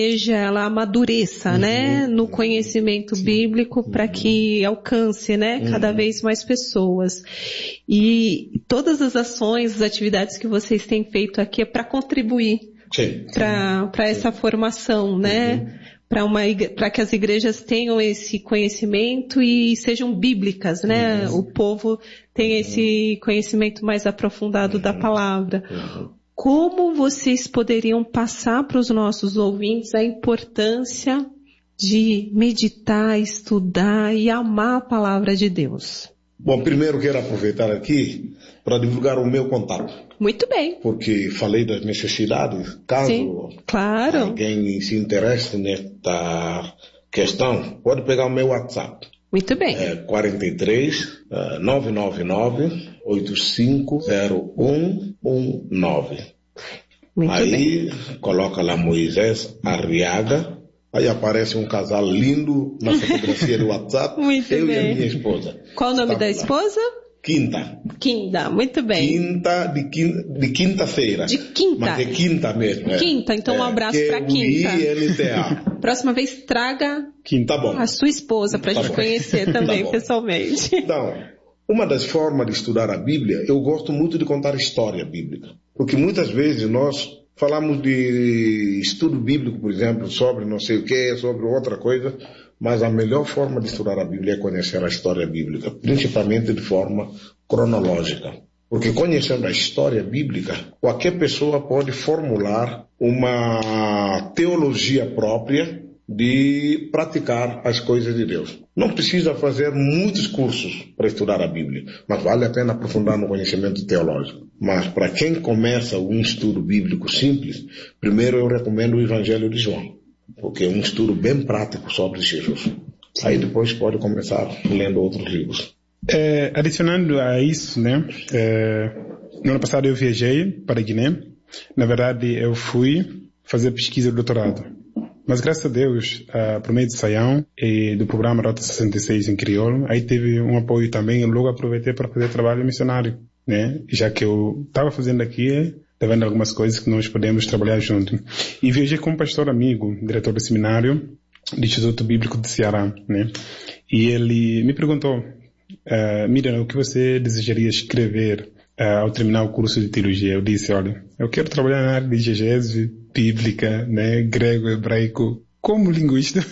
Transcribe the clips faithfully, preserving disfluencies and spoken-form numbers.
igreja ela amadureça, uhum, né, no conhecimento sim, bíblico para uhum, que alcance, né, uhum, cada vez mais pessoas. E todas as ações, as atividades que vocês têm feito aqui é para contribuir para essa formação, né, uhum, para uma para que as igrejas tenham esse conhecimento e sejam bíblicas, né, uhum, o povo tenha uhum, esse conhecimento mais aprofundado uhum, da palavra. Uhum. Como vocês poderiam passar para os nossos ouvintes a importância de meditar, estudar e amar a palavra de Deus? Bom, primeiro quero aproveitar aqui para divulgar o meu contato. Muito bem. Porque falei das necessidades. Caso sim, claro, alguém se interesse nesta questão, pode pegar o meu WhatsApp. Muito bem. É quarenta e três, nove nove nove, oito cinco zero um um nove. Muito aí bem. Coloca lá Moisés Arriaga. Aí aparece um casal lindo na fotografia do WhatsApp. Muito eu bem. E a minha esposa. Qual o nome Estamos da lá. esposa? Quinta. Quinta, muito bem. Quinta de, quinta, de quinta-feira. De quinta. Mas é quinta mesmo. É. Quinta, então um abraço é, para Quinta. I N T A. Próxima vez traga Quinta, tá bom. a sua esposa para a tá gente bom. conhecer também tá pessoalmente. Então, uma das formas de estudar a Bíblia, eu gosto muito de contar história bíblica. Porque muitas vezes nós falamos de estudo bíblico, por exemplo, sobre não sei o que, sobre outra coisa, mas a melhor forma de estudar a Bíblia é conhecer a história bíblica, principalmente de forma cronológica. Porque conhecendo a história bíblica, qualquer pessoa pode formular uma teologia própria de praticar as coisas de Deus. Não precisa fazer muitos cursos para estudar a Bíblia, mas vale a pena aprofundar no conhecimento teológico. Mas para quem começa um estudo bíblico simples, primeiro eu recomendo o Evangelho de João, porque é um estudo bem prático sobre Jesus. Aí depois pode começar lendo outros livros. É, adicionando a isso, né, é, no ano passado eu viajei para a Guiné. Na verdade, eu fui fazer pesquisa de doutorado. Mas graças a Deus, uh, por meio de Saião e do programa Rota sessenta e seis em crioulo, aí teve um apoio também. Eu logo aproveitei para fazer trabalho missionário, né? Já que eu estava fazendo aqui, estava vendo algumas coisas que nós podemos trabalhar junto. E viajei com um pastor amigo, diretor do seminário do Instituto Bíblico de Ceará, né? E ele me perguntou, uh, Miriam, o que você desejaria escrever uh, ao terminar o curso de teologia? Eu disse, olha, eu quero trabalhar na área de exegese bíblica, né, grego, hebraico, como linguista.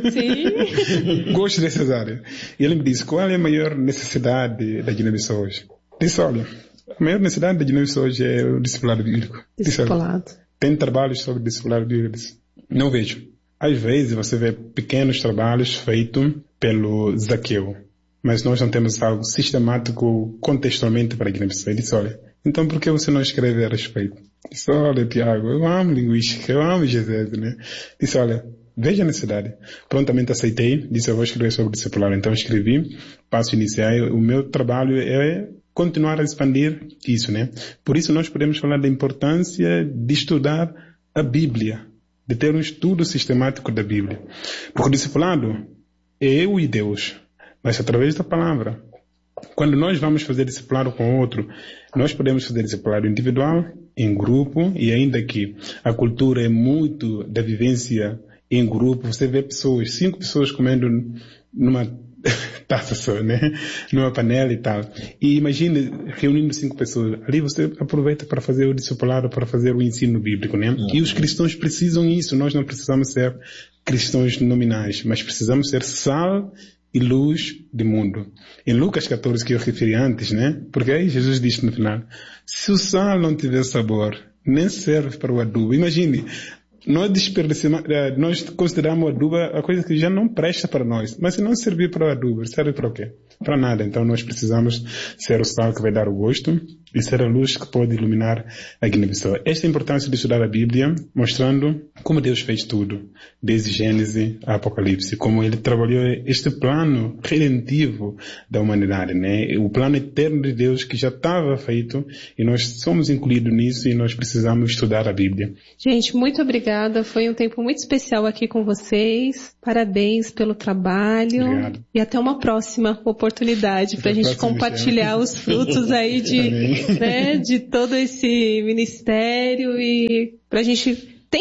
Sim. Gosto dessas áreas. E ele me disse, qual é a maior necessidade da Guiné-Bissau hoje? Disse, olha, a maior necessidade da Guiné-Bissau hoje é o discipulado bíblico. Discipulado. Disse, tem trabalhos sobre discipulado bíblico? Disse, não vejo. Às vezes você vê pequenos trabalhos feitos pelo Zaqueu, mas nós não temos algo sistemático contextualmente para a Guiné-Bissau. Ele disse, olha, então por que você não escreve a respeito? Disse, olha, Tiago, eu amo linguística, eu amo exegese, né? Disse, olha, veja a necessidade. Prontamente aceitei, disse, eu vou escrever sobre discipulado. Então escrevi, passo inicial, o meu trabalho é continuar a expandir isso, né? Por isso nós podemos falar da importância de estudar a Bíblia, de ter um estudo sistemático da Bíblia. Porque o discipulado é eu e Deus, mas através da palavra. Quando nós vamos fazer discipulado com outro, nós podemos fazer discipulado individual, em grupo, e ainda que a cultura é muito da vivência em grupo, você vê pessoas, cinco pessoas comendo numa taça só, né? Numa panela e tal. E imagine reunindo cinco pessoas. Ali você aproveita para fazer o discipulado, para fazer o ensino bíblico, né? Uhum. E os cristãos precisam isso. Nós não precisamos ser cristãos nominais, mas precisamos ser sal e luz do mundo. Em Lucas catorze, que eu referi antes, né? Porque aí Jesus disse no final, se o sal não tiver sabor, nem serve para o adubo. Imagine, nós desperdiçamos, nós consideramos o adubo a coisa que já não presta para nós. Mas se não servir para o adubo, serve para o quê? Para nada. Então nós precisamos ser o sal que vai dar o gosto e ser a luz que pode iluminar a Guiné-Bissau. Esta é a importância de estudar a Bíblia, mostrando como Deus fez tudo, desde Gênesis a Apocalipse, como Ele trabalhou este plano redentivo da humanidade, né? O plano eterno de Deus que já estava feito e nós somos incluídos nisso e nós precisamos estudar a Bíblia. Gente, muito obrigada. Foi um tempo muito especial aqui com vocês. Parabéns pelo trabalho. Obrigado. E até uma próxima oportunidade para a gente compartilhar os frutos aí de, né, de todo esse ministério e para a gente tem que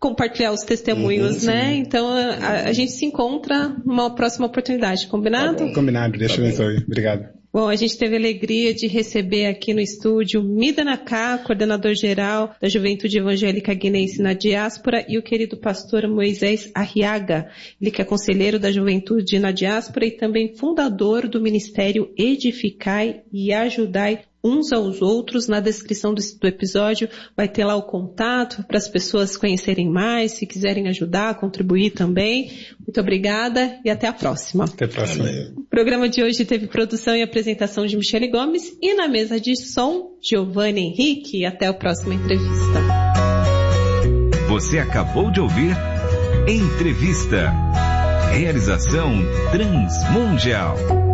compartilhar os testemunhos, uhum, né? Então a, a gente se encontra numa próxima oportunidade, combinado? Tá combinado, deixa eu abençoe. Obrigado. Bom, a gente teve a alegria de receber aqui no estúdio Mida Naká, coordenador-geral da Juventude Evangélica Guinense na Diáspora, e o querido pastor Moisés Arriaga, ele que é conselheiro da Juventude na Diáspora e também fundador do Ministério Edificai e Ajudai uns aos outros. Na descrição do, do episódio vai ter lá o contato para as pessoas conhecerem mais, se quiserem ajudar, contribuir também. Muito obrigada e até a próxima. Até a próxima. O programa de hoje teve produção e apresentação de Michele Gomes e na mesa de som, Giovanni Henrique. Até a próxima entrevista. Você acabou de ouvir Entrevista. Realização Transmundial.